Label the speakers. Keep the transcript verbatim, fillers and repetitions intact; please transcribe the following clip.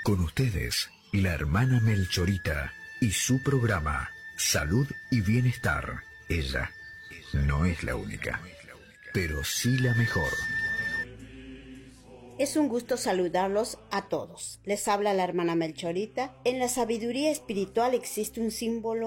Speaker 1: Con ustedes, la hermana Melchorita y su programa Salud y Bienestar. Ella no es la única, pero sí la mejor.
Speaker 2: Es un gusto saludarlos a todos. Les habla la hermana Melchorita. En la sabiduría espiritual existe un símbolo